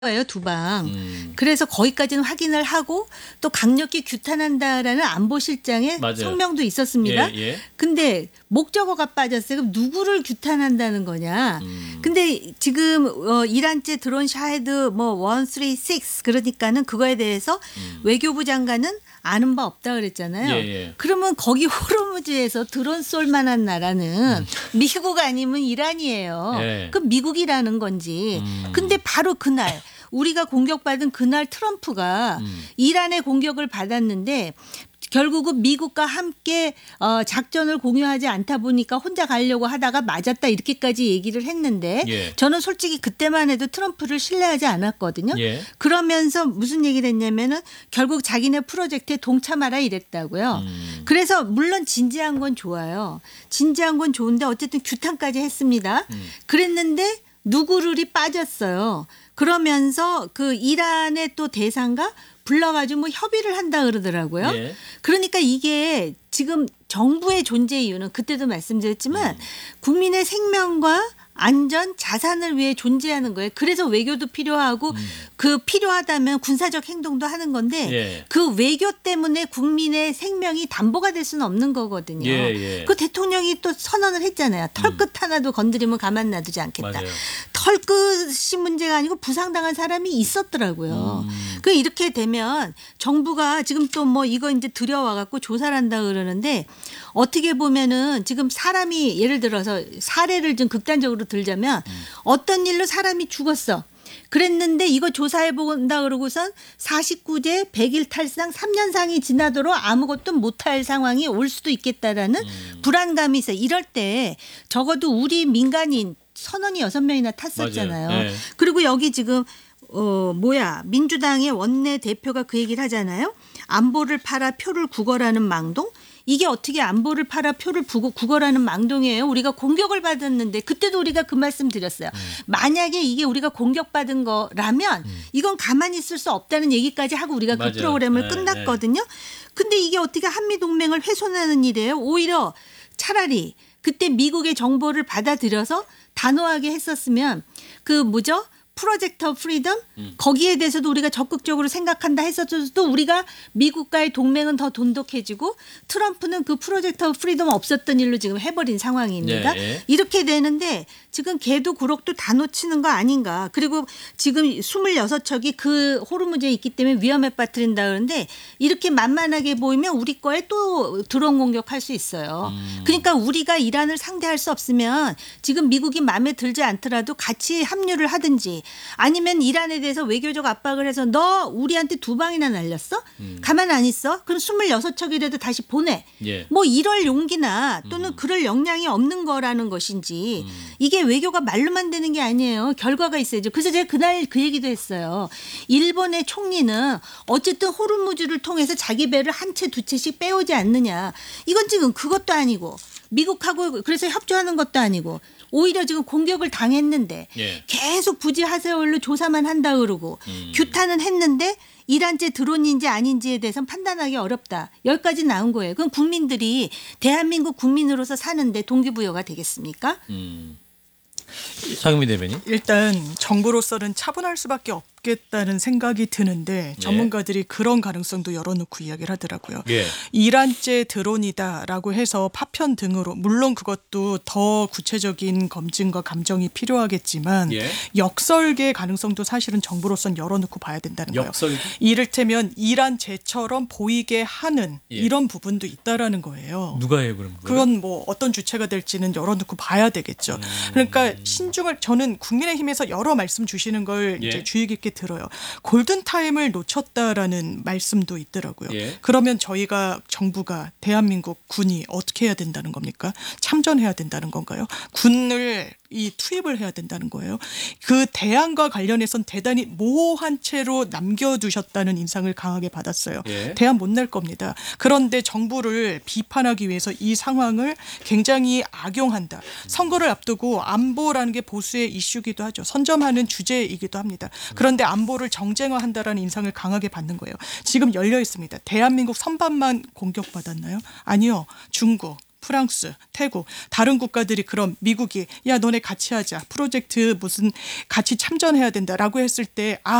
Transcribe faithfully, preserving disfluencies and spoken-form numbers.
예요, 두 방. 음. 그래서 거기까지는 확인을 하고 또 강력히 규탄한다라는 안보실장의 맞아요. 성명도 있었습니다. 예, 예. 근데 목적어가 빠졌어요. 그럼 누구를 규탄한다는 거냐. 음. 근데 지금 어, 이란제 드론 샤헤드 뭐 백삼십육 그러니까는 그거에 대해서 음. 외교부 장관은 아는 바 없다 그랬잖아요. 예, 예. 그러면 거기 호르무즈에서 드론 쏠 만한 나라는 음. 미국 아니면 이란이에요. 예. 그럼 미국이라는 건지. 음. 근데 바로 그날 우리가 공격받은 그날 트럼프가 음. 이란의 공격을 받았는데 결국은 미국과 함께 어, 작전을 공유하지 않다 보니까 혼자 가려고 하다가 맞았다 이렇게까지 얘기를 했는데 예. 저는 솔직히 그때만 해도 트럼프를 신뢰하지 않았거든요. 예. 그러면서 무슨 얘기를 했냐면은 결국 자기네 프로젝트에 동참하라 이랬다고요. 음. 그래서 물론 진지한 건 좋아요. 진지한 건 좋은데 어쨌든 규탄까지 했습니다. 음. 그랬는데 누구를이 빠졌어요. 그러면서 그 이란의 또 대사가 불러가지고 뭐 협의를 한다 그러더라고요. 예. 그러니까 이게 지금 정부의 존재 이유는 그때도 말씀드렸지만 음. 국민의 생명과 안전, 자산을 위해 존재하는 거예요. 그래서 외교도 필요하고 음. 그 필요하다면 군사적 행동도 하는 건데 예. 그 외교 때문에 국민의 생명이 담보가 될 수는 없는 거거든요. 예, 예. 그 대통령이 또 선언을 했잖아요. 털끝 하나도 건드리면 가만 놔두지 않겠다. 맞아요. 털끝이 문제가 아니고 부상당한 사람이 있었더라고요. 음. 그 이렇게 되면 정부가 지금 또 뭐 이거 이제 들여와 갖고 조사를 한다 그러는데 어떻게 보면은 지금 사람이 예를 들어서 사례를 좀 극단적으로 들자면 음. 어떤 일로 사람이 죽었어. 그랬는데 이거 조사해 본다 그러고선 사십구 제 백 일 탈상 삼 년상이 지나도록 아무것도 못할 상황이 올 수도 있겠다라는 음. 불안감이 있어요. 이럴 때 적어도 우리 민간인 선원이 여섯 명이나 탔었잖아요. 맞아요. 네. 그리고 여기 지금 어 뭐야 민주당의 원내 대표가 그 얘기를 하잖아요. 안보를 팔아 표를 구걸하는 망동. 이게 어떻게 안보를 팔아 표를 구걸하는 망동이에요. 우리가 공격을 받았는데 그때도 우리가 그 말씀 드렸어요. 음. 만약에 이게 우리가 공격받은 거라면 음. 이건 가만히 있을 수 없다는 얘기까지 하고 우리가 맞아요. 그 프로그램을 네, 끝났거든요. 근데 이게 어떻게 한미동맹을 훼손하는 일이에요. 오히려 차라리 그때 미국의 정보를 받아들여서 단호하게 했었으면 그 뭐죠? 프로젝터 프리덤 음. 거기에 대해서도 우리가 적극적으로 생각한다 했었어도 우리가 미국과의 동맹은 더 돈독해지고 트럼프는 그 프로젝터 프리덤 없었던 일로 지금 해버린 상황입니다. 네. 이렇게 되는데 지금 개도 구럭도 다 놓치는 거 아닌가. 그리고 지금 스물여섯 척이 그 호르무즈에 있기 때문에 위험에 빠뜨린다 그러는데 이렇게 만만하게 보이면 우리 거에 또 드론 공격할 수 있어요. 음. 그러니까 우리가 이란을 상대할 수 없으면 지금 미국이 마음에 들지 않더라도 같이 합류를 하든지 아니면 이란에 대해서 외교적 압박을 해서 너 우리한테 두 방이나 날렸어? 음. 가만 안 있어? 그럼 스물여섯 척이라도 다시 보내. 예. 뭐 이럴 용기나 또는 음. 그럴 역량이 없는 거라는 것인지 음. 이게 외교가 말로만 되는 게 아니에요. 결과가 있어야죠. 그래서 제가 그날 그 얘기도 했어요. 일본의 총리는 어쨌든 호르무즈를 통해서 자기 배를 한 채 두 채씩 빼오지 않느냐. 이건 지금 그것도 아니고 미국하고 그래서 협조하는 것도 아니고 오히려 지금 공격을 당했는데 예. 계속 부지 하세월로 조사만 한다 그러고 음. 규탄은 했는데 이란제 드론인지 아닌지에 대해서는 판단하기 어렵다. 여기까지 나온 거예요. 그럼 국민들이 대한민국 국민으로서 사는데 동기부여가 되겠습니까? 음. 상미 대변인. 일단 정부로서는 차분할 수밖에 없겠다는 생각이 드는데 전문가들이 그런 가능성도 열어놓고 이야기를 하더라고요. 예. 이란제 드론이다라고 해서 파편 등으로 물론 그것도 더 구체적인 검증과 감정이 필요하겠지만 예. 역설계 가능성도 사실은 정부로서는 열어놓고 봐야 된다는 거예요. 역설. 이를테면 이란제처럼 보이게 하는 예. 이런 부분도 있다라는 거예요. 누가 해요 그럼? 그걸? 그건 뭐 어떤 주체가 될지는 열어놓고 봐야 되겠죠. 음. 그러니까 신중을 저는 국민의힘에서 여러 말씀 주시는 걸 예. 이제 주의 깊게 들어요. 골든 타임을 놓쳤다라는 말씀도 있더라고요. 예. 그러면 저희가 정부가 대한민국 군이 어떻게 해야 된다는 겁니까? 참전해야 된다는 건가요? 군을 이 투입을 해야 된다는 거예요. 그 대안과 관련해선 대단히 모호한 채로 남겨두셨다는 인상을 강하게 받았어요. 예. 대안 못 낼 겁니다. 그런데 정부를 비판하기 위해서 이 상황을 굉장히 악용한다. 선거를 앞두고 안보라는 게 보수의 이슈기도 하죠. 선점하는 주제이기도 합니다. 그런데 안보를 정쟁화한다라는 인상을 강하게 받는 거예요. 지금 열려 있습니다. 대한민국 선반만 공격받았나요? 아니요. 중국, 프랑스, 태국 다른 국가들이 그럼 미국이 야 너네 같이 하자 프로젝트 무슨 같이 참전해야 된다라고 했을 때 아